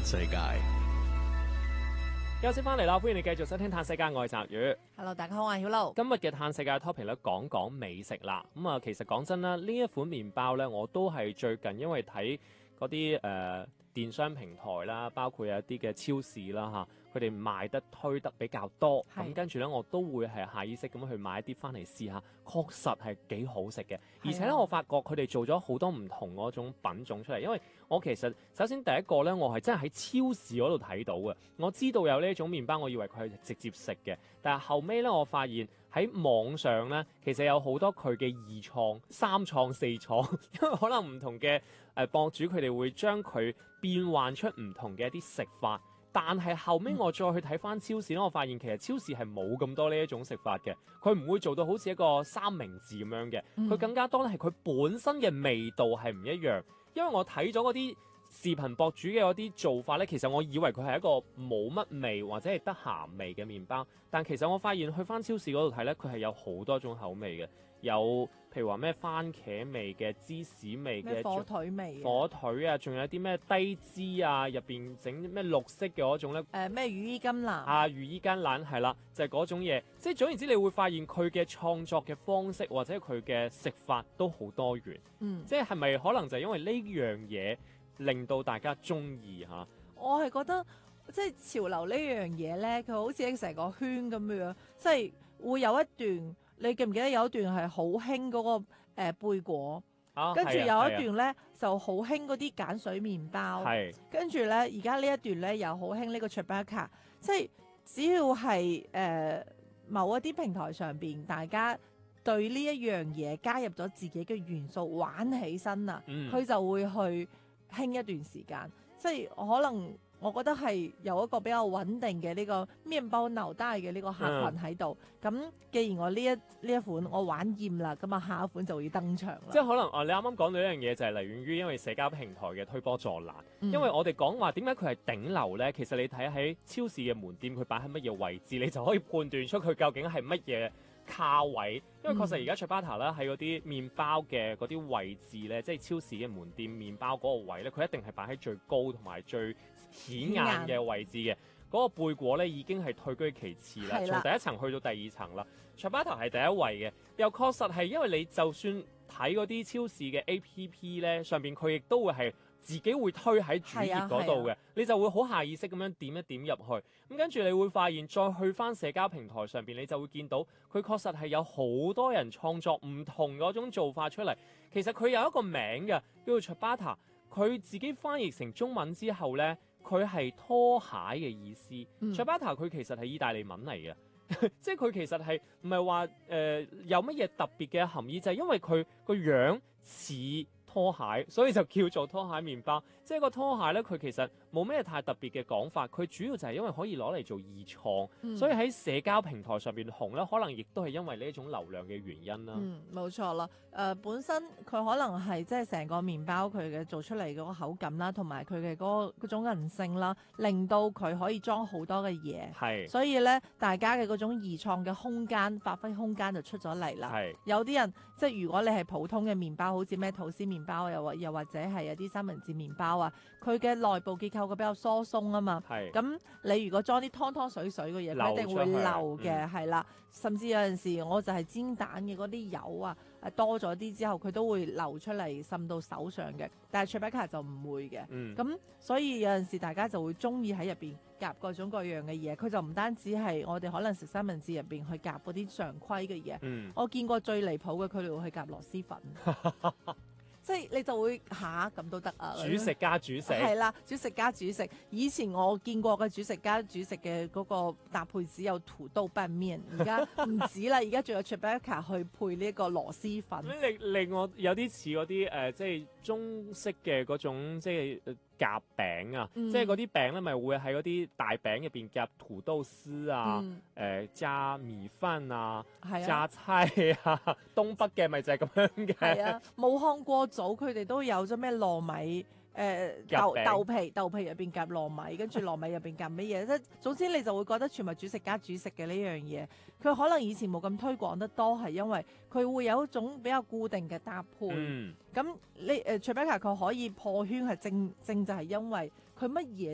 世界。 休息翻嚟啦，歡迎你繼續收聽《嘆世界》，我係澤宇。 Hello， 大家好，我係曉露。 今日嘅嘆世界 topic 咧，講講美食啦。其實講真啦，呢一款麵包咧，我都係最近因為睇嗰啲電商平台啦，包括有一啲嘅超市啦嚇，佢哋賣得推得比較多，咁跟住咧我都會係下意識咁去買一啲翻嚟試下，確實係幾好食嘅。而且咧我發覺佢哋做咗好多唔同嗰種品種出嚟，因為我其實首先第一個咧，我係真係喺超市嗰度睇到嘅，我知道有呢一種麵包，我以為佢係直接食嘅，但係後尾咧我發現喺網上咧，其實有好多佢嘅二創、三創、四創，因為可能唔同嘅博主佢哋會將佢變換出唔同嘅一啲食法，但係後尾我再去睇翻超市咧，我發現其實超市係冇咁多呢一種食法嘅，佢唔會做到好似一個三明治咁樣嘅，佢更加多咧係佢本身嘅味道係唔一樣，因為我睇咗嗰啲視頻博主嘅嗰啲做法咧，其實我以為佢係一個冇乜味或者係得鹹味嘅麵包，但其實我發現去翻超市嗰度睇咧，佢係有好多種口味嘅，有譬如話咩番茄味嘅、芝士味嘅、 火腿味、 火腿啊，仲有啲咩低脂啊，入邊整咩綠色嘅嗰種咧， 咩羽衣甘藍啊，羽衣甘藍係啦，就係嗰種嘢，即係總言之，你會發現佢嘅創作嘅方式或者佢嘅食法都好多元，即係咪可能就係因為呢樣嘢令到大家中意嚇？ 我係覺得即係潮流呢樣嘢咧，佢好似成個圈咁樣，即係會有一段，你記唔記得有一段係好興嗰個貝果，跟住有一段咧就好興嗰啲鹼水麵包，跟住咧而家呢一段咧又好興呢個 Chewbacca， 即係只要係某一啲平台上邊，大家對呢一樣嘢加入咗自己嘅元素玩起身啊，佢就會去興一段時間，即係可能我覺得係有一個比較穩定嘅呢個麵包腦袋嘅呢個客群喺度。咁既然我呢一款我玩厭啦，咁啊下一款就會登場啦。 即係可能你啱啱講到一樣嘢就係嚟源於因為社交平台嘅推波助瀾。因為我哋講話點解佢係頂流呢？其實你睇喺超市嘅門店佢擺喺乜嘢位置，你就可以判斷出佢究竟係乜嘢卡位，因為確實而家 Chewbacca 啦喺嗰啲麵包嘅嗰啲位置咧，即係超市嘅門店麵包嗰個位咧，佢一定係擺喺最高同埋最顯眼嘅位置嘅。嗰個貝果咧已經係退居其次啦，從第一層去到第二層啦。Chewbacca 係第一位嘅，又確實係因為你就算睇嗰啲超市嘅 APP 咧，上邊佢亦都會係自己會推喺主頁嗰度嘅，你就會好下意識咁樣點一點入去，咁跟住你會發現再去翻社交平台上邊，你就會見到佢確實係有好多人創作唔同嗰種做法出嚟。其實佢有一個名嘅，叫做 Chewbacca， 佢自己翻譯成中文之後呢，佢係拖鞋嘅意思。Chewbacca 佢其實係意大利文嚟嘅。即係佢其實係唔係話有乜嘢特別嘅含義，就係因為佢個樣似拖鞋，所以就叫做拖鞋麵包。即係個拖鞋咧，佢其實冇咩太特別嘅講法，佢主要就係因為可以攞嚟做二創，所以喺社交平台上邊紅咧，可能亦都係因為呢一種流量嘅原因啦。 冇錯啦。本身佢可能係即係成個麵包佢嘅做出嚟嗰個口感啦，同埋佢嘅嗰種韌性啦，令到佢可以裝好多嘅嘢。 係， 所以咧，大家嘅嗰種二創嘅空間、發揮空間就出咗嚟啦。有啲人即係如果你係普通嘅麵包，好似咩吐司麵包，又或者係有啲三文治麵包啊，佢嘅內部結構佢比較疏鬆啊嘛。咁你如果裝啲湯湯水水嘅嘢，佢一定會漏嘅，係啦。甚至有陣時我就係煎蛋嘅嗰啲油啊，多咗啲之後，佢都會流出嚟滲到手上嘅。但係 Chewbacca 就唔會嘅。咁所以有陣時大家就會中意喺入邊夾各種各樣嘅嘢。佢就唔單止係我哋可能食三文治入邊去夾嗰啲常規嘅嘢。我見過最離譜嘅，佢哋會去夾螺絲粉。即係你就會咁都得啊！ 主食加主食係啦，主食加主食。以前我見過嘅主食加主食嘅嗰個搭配只有土豆拌麵，而家唔止啦，而家仲有 Chewbacca 去配呢一個螺絲粉。 令我有啲似嗰啲即係中式嘅嗰種即係夾餅啊，即係嗰啲餅咧，咪會喺嗰啲大餅入邊夾土豆絲啊，加米飯啊，加菜啊，東北嘅咪就係咁樣嘅。係啊， 武漢過早佢哋都有咗咩糯米豆皮入邊夾糯米，跟住糯米入邊夾乜嘢？即總之你就會覺得全部主食加主食嘅呢樣嘢。佢可能以前冇咁推廣得多，係因為佢會有一種比較固定嘅搭配。咁你Chewbacca 佢可以破圈係正就係因為佢乜嘢